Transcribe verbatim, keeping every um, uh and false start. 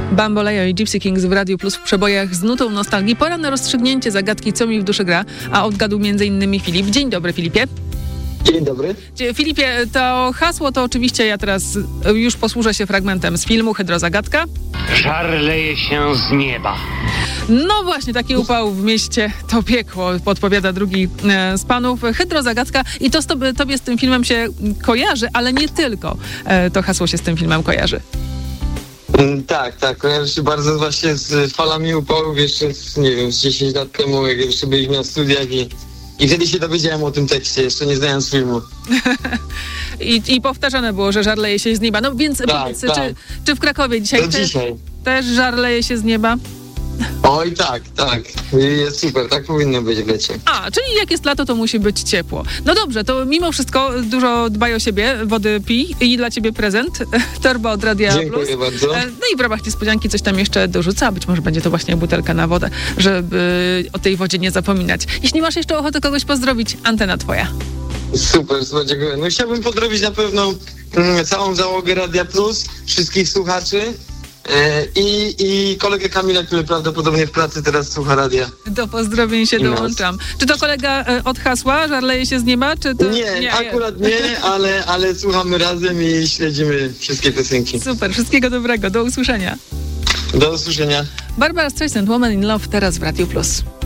Bamboleo i Gypsy Kings w Radiu Plus w przebojach z nutą nostalgii. Pora na rozstrzygnięcie zagadki, co mi w duszy gra, a odgadł między innymi Filip. Dzień dobry, Filipie. Dzień dobry. Filipie, to hasło to oczywiście ja teraz już posłużę się fragmentem z filmu Hydrozagadka. Żar leje się z nieba. No właśnie, taki upał w mieście to piekło, podpowiada drugi e, z panów. Hydrozagadka i to z tobie, tobie z tym filmem się kojarzy, ale nie tylko e, to hasło się z tym filmem kojarzy. Mm, tak, tak, kojarzy się bardzo właśnie z falami upałów jeszcze, z, nie wiem, z dziesięć lat temu, jak jeszcze byliśmy na studiach i, i wtedy się dowiedziałem o tym tekście, jeszcze nie znając filmu. I, I powtarzane było, że żar leje się z nieba. No więc tak, powiedz, tak. Czy, czy w Krakowie dzisiaj, Do też, dzisiaj też żar leje się z nieba? Oj tak, tak, jest super, tak powinno być w lecie. A, czyli jak jest lato, to musi być ciepło. No dobrze, to mimo wszystko dużo dbaj o siebie, wody pij i dla ciebie prezent, torba od Radia Dziękuję Plus. bardzo. No i w ramach niespodzianki coś tam jeszcze dorzucę, a być może będzie to właśnie butelka na wodę, żeby o tej wodzie nie zapominać. Jeśli masz jeszcze ochotę kogoś pozdrowić, antena twoja. Super, super, dziękuję. No chciałbym pozdrowić na pewno mm, całą załogę Radia Plus, wszystkich słuchaczy. I, I kolegę Kamila, który prawdopodobnie w pracy teraz słucha radia. Do pozdrowień się I dołączam. Nas. Czy to kolega e, od hasła, żar leje się z nieba? Czy to... Nie, nie akurat nie, nie ale, ale słuchamy razem i śledzimy wszystkie piosenki. Super, wszystkiego dobrego, do usłyszenia. Do usłyszenia. Barbara Streisand, Woman in Love, teraz w Radiu Plus.